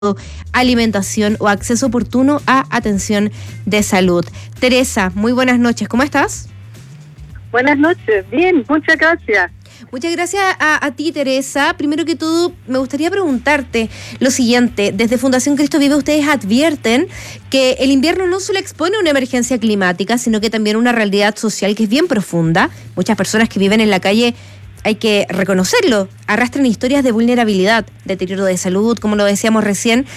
alimentación o acceso oportuno a atención de salud. Teresa, muy buenas noches, ¿cómo estás? Buenas noches, bien, muchas gracias. Muchas gracias a ti, Teresa. Primero que todo, me gustaría preguntarte lo siguiente. Desde Fundación Cristo Vive, ustedes advierten que el invierno no solo expone una emergencia climática, sino que también una realidad social que es bien profunda. Muchas personas que viven en la calle, hay que reconocerlo, arrastran historias de vulnerabilidad, deterioro de salud, como lo decíamos recién,